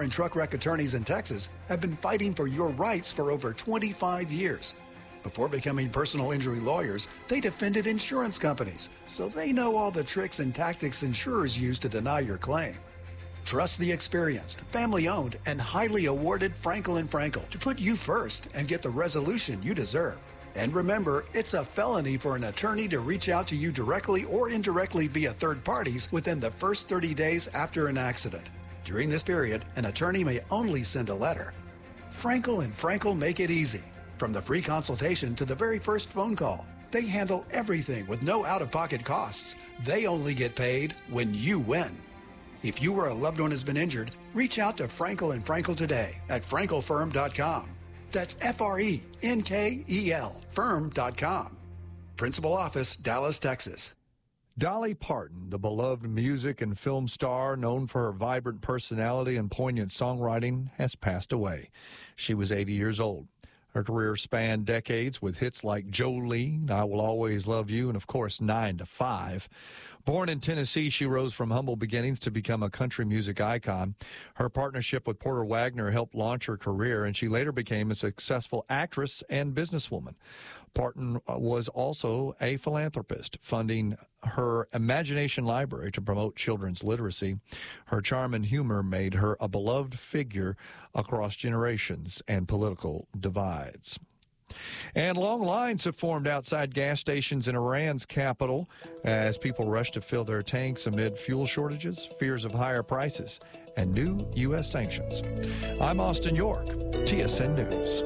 car and truck wreck attorneys in Texas have been fighting for your rights for over 25 years. Before becoming personal injury lawyers, they defended insurance companies, so they know all the tricks and tactics insurers use to deny your claim. Trust the experienced, family-owned, and highly awarded Frankel & Frankel to put you first and get the resolution you deserve. And remember, it's a felony for an attorney to reach out to you directly or indirectly via third parties within the first 30 days after an accident. During this period, an attorney may only send a letter. Frankel & Frankel make it easy. From the free consultation to the very first phone call, they handle everything with no out-of-pocket costs. They only get paid when you win. If you or a loved one has been injured, reach out to Frankel & Frankel today at frankelfirm.com. That's F-R-E-N-K-E-L, firm.com. Principal office, Dallas, Texas. Dolly Parton, the beloved music and film star known for her vibrant personality and poignant songwriting, has passed away. She was 80 years old. Her career spanned decades with hits like Jolene, I Will Always Love You, and, of course, 9 to 5. Born in Tennessee, she rose from humble beginnings to become a country music icon. Her partnership with Porter Wagoner helped launch her career, and she later became a successful actress and businesswoman. Parton was also a philanthropist, funding her Imagination Library to promote children's literacy. Her charm and humor made her a beloved figure across generations and political divides. And long lines have formed outside gas stations in Iran's capital as people rush to fill their tanks amid fuel shortages, fears of higher prices, and new U.S. sanctions. I'm Austin York, TSN News.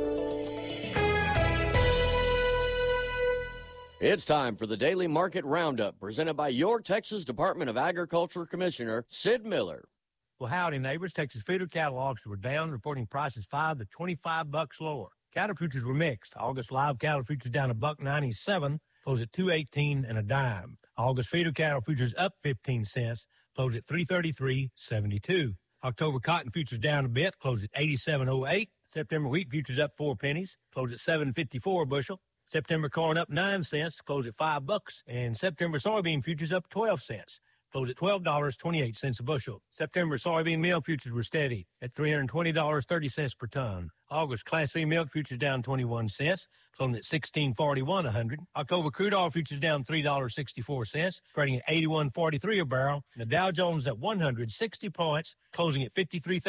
It's time for the Daily Market Roundup, presented by your Texas Department of Agriculture Commissioner, Sid Miller. Well, howdy, neighbors. Texas feeder cattle auctions were down, reporting prices $5 to $25 lower. Cattle futures were mixed. August live cattle futures down $1.97, closed at $2.18 and a dime. August feeder cattle futures up 15 cents, closed at $3.33.72. October cotton futures down a bit, closed at 87.08. September wheat futures up 4 pennies, closed at 7.54 a bushel. September corn up 9 cents, closed at $5, and September soybean futures up 12 cents, closed at $12.28 a bushel. September soybean meal futures were steady at $320.30 per ton. August Class C milk futures down 21 cents, closing at $16.41 a hundred. October crude oil futures down $3.64, trading at $81.43 a barrel. And the Dow Jones at 160 points, closing at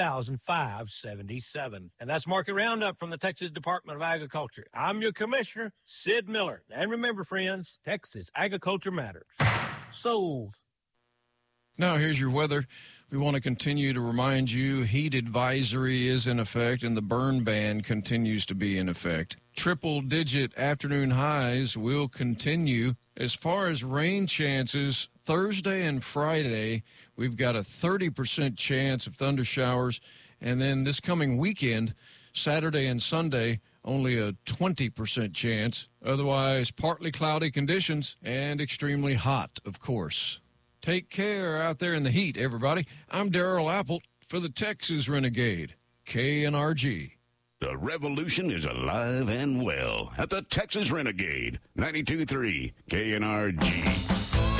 53,577. And that's Market Roundup from the Texas Department of Agriculture. I'm your commissioner, Sid Miller. And remember, friends, Texas agriculture matters. Sold. Now here's your weather. We want to continue to remind you heat advisory is in effect and the burn ban continues to be in effect. Triple-digit afternoon highs will continue. As far as rain chances, Thursday and Friday, we've got a 30% chance of thunder showers. And then this coming weekend, Saturday and Sunday, only a 20% chance. Otherwise, partly cloudy conditions and extremely hot, of course. Take care out there in the heat, everybody. I'm Darrell Apple for the Texas Renegade, KNRG. The revolution is alive and well at the Texas Renegade, 92.3 KNRG.